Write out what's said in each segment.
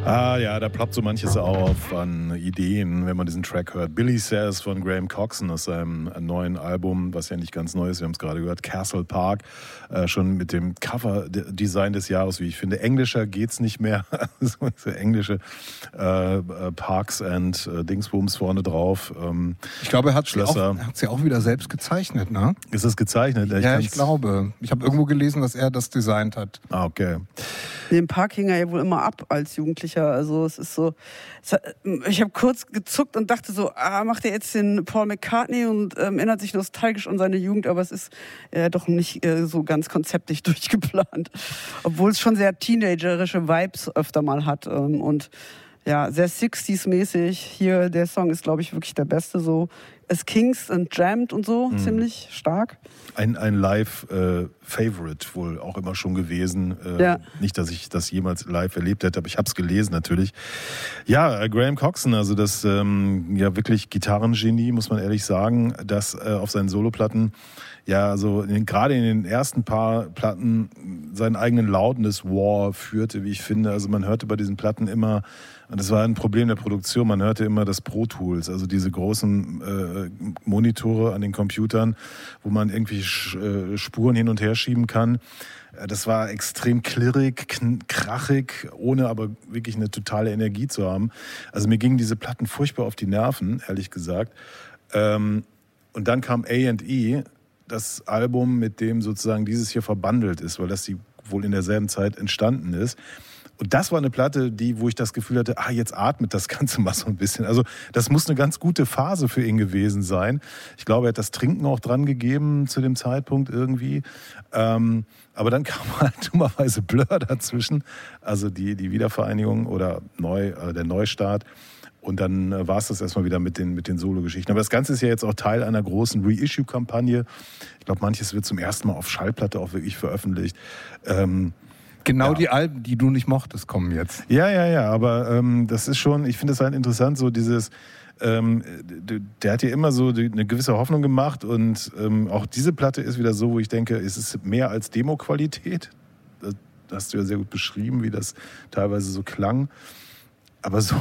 Ja, da ploppt so manches auf an Ideen, wenn man diesen Track hört. Billy Says von Graham Coxon aus seinem neuen Album, was ja nicht ganz neu ist, wir haben es gerade gehört, Castle Park, schon mit dem Cover-Design des Jahres, wie ich finde. Englischer geht's nicht mehr, so englische Parks and Dingsbums vorne drauf. Ich glaube, er hat sie auch wieder selbst gezeichnet, ne? Ist das gezeichnet? Ich glaube. Ich habe irgendwo gelesen, dass er das designt hat. Ah, okay. Den Park hing er ja wohl immer ab als Jugendlicher. Also es ist so, ich habe kurz gezuckt und dachte so, macht er jetzt den Paul McCartney und erinnert sich nostalgisch an seine Jugend, aber es ist doch nicht so ganz konzeptlich durchgeplant. Obwohl es schon sehr teenagerische Vibes öfter mal hat und ja, sehr 60s-mäßig. Hier, der Song ist, glaube ich, wirklich der beste so. As Kings and Jammed und so, ziemlich stark. Ein Live-Favorite wohl auch immer schon gewesen. Nicht, dass ich das jemals live erlebt hätte, aber ich habe es gelesen natürlich. Ja, Graham Coxon, also das ja wirklich Gitarrengenie, muss man ehrlich sagen, das auf seinen Soloplatten, ja, so gerade in den ersten paar Platten seinen eigenen Loudness War führte, wie ich finde. Also man hörte bei diesen Platten immer, und das war ein Problem der Produktion, man hörte immer das Pro Tools, also diese großen Monitore an den Computern, wo man irgendwelche Spuren hin und her schieben kann. Das war extrem klirrig, krachig, ohne aber wirklich eine totale Energie zu haben. Also mir gingen diese Platten furchtbar auf die Nerven, ehrlich gesagt. Und dann kam A&E, das Album, mit dem sozusagen dieses hier verbandelt ist, weil das die wohl in derselben Zeit entstanden ist. Und das war eine Platte, wo ich das Gefühl hatte, jetzt atmet das Ganze mal so ein bisschen. Also das muss eine ganz gute Phase für ihn gewesen sein. Ich glaube, er hat das Trinken auch dran gegeben zu dem Zeitpunkt irgendwie. Aber dann kam halt dummerweise Blur dazwischen, also die Wiedervereinigung oder der Neustart. Und dann war es das erstmal wieder mit den Solo-Geschichten. Aber das Ganze ist ja jetzt auch Teil einer großen Reissue-Kampagne. Ich glaube, manches wird zum ersten Mal auf Schallplatte auch wirklich veröffentlicht. Die Alben, die du nicht mochtest, kommen jetzt. Ja, aber das ist schon, ich finde es halt interessant, so dieses, der hat ja immer so eine gewisse Hoffnung gemacht und auch diese Platte ist wieder so, wo ich denke, es ist mehr als Demo-Qualität. Das hast du ja sehr gut beschrieben, wie das teilweise so klang. Aber so,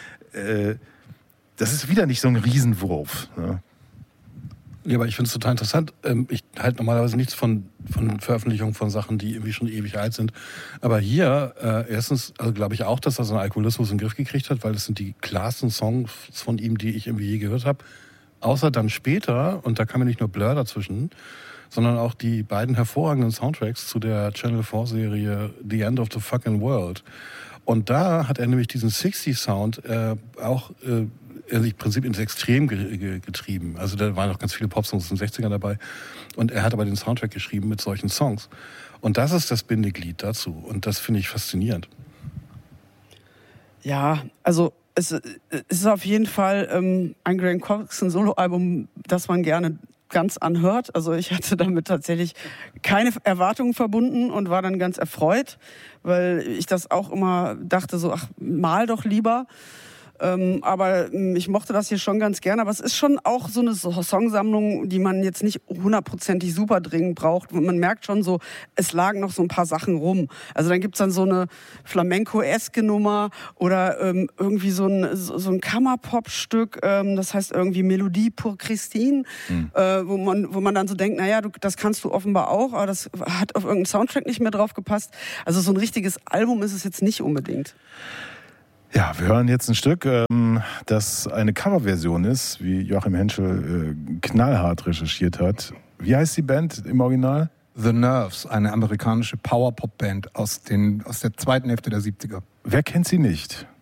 das ist wieder nicht so ein Riesenwurf, ne? Ja, aber ich finde es total interessant. Ich halte normalerweise nichts von Veröffentlichungen von Sachen, die irgendwie schon ewig alt sind. Aber hier, erstens, also glaube ich auch, dass er seinen Alkoholismus in den Griff gekriegt hat, weil das sind die klarsten Songs von ihm, die ich irgendwie je gehört habe. Außer dann später, und da kam ja nicht nur Blur dazwischen, sondern auch die beiden hervorragenden Soundtracks zu der Channel 4-Serie The End of the Fucking World. Und da hat er nämlich diesen 60s-Sound auch im Prinzip ins Extrem getrieben. Also da waren auch ganz viele Popsongs in den 60ern dabei. Und er hat aber den Soundtrack geschrieben mit solchen Songs. Und das ist das Bindeglied dazu. Und das finde ich faszinierend. Ja, also es ist auf jeden Fall ein Graham Coxon Soloalbum, das man gerne ganz anhört. Also ich hatte damit tatsächlich keine Erwartungen verbunden und war dann ganz erfreut, weil ich das auch immer dachte so, mal doch lieber. Aber ich mochte das hier schon ganz gerne. Aber es ist schon auch so eine Songsammlung, die man jetzt nicht 100%ig super dringend braucht. Man merkt schon so, es lagen noch so ein paar Sachen rum. Also dann gibt's dann so eine Flamenco-eske Nummer oder irgendwie so ein Kammerpop-Stück, das heißt irgendwie Melodie pour Christine, wo man dann so denkt, naja, das kannst du offenbar auch, aber das hat auf irgendeinen Soundtrack nicht mehr drauf gepasst. Also so ein richtiges Album ist es jetzt nicht unbedingt. Ja, wir hören jetzt ein Stück, das eine Coverversion ist, wie Joachim Henschel knallhart recherchiert hat. Wie heißt die Band im Original? The Nerves, eine amerikanische Power-Pop-Band aus der zweiten Hälfte der 70er. Wer kennt sie nicht?